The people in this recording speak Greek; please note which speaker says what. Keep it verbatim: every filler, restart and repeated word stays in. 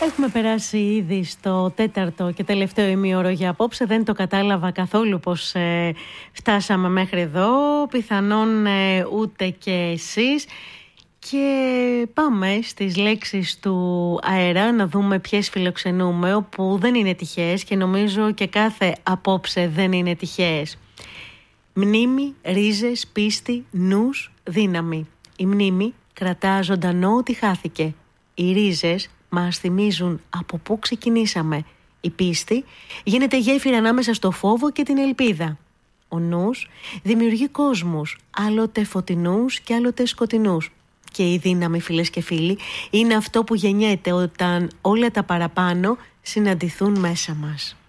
Speaker 1: Έχουμε περάσει ήδη στο τέταρτο και τελευταίο ημίωρο για απόψε. Δεν το κατάλαβα καθόλου πως ε, φτάσαμε μέχρι εδώ. Πιθανόν ε, ούτε και εσείς. Και πάμε στις λέξεις του αέρα να δούμε ποιες φιλοξενούμε, όπου δεν είναι τυχαίες και νομίζω και κάθε απόψε δεν είναι τυχαίες. Μνήμη, ρίζες, πίστη, νους, δύναμη. Η μνήμη κρατά ζωντανό ότι χάθηκε. Οι ρίζες μας θυμίζουν από πού ξεκινήσαμε. Η πίστη γίνεται γέφυρα ανάμεσα στο φόβο και την ελπίδα. Ο νους δημιουργεί κόσμους, άλλοτε φωτεινούς και άλλοτε σκοτεινούς. Και η δύναμη, φίλες και φίλοι, είναι αυτό που γεννιέται όταν όλα τα παραπάνω συναντηθούν μέσα μας.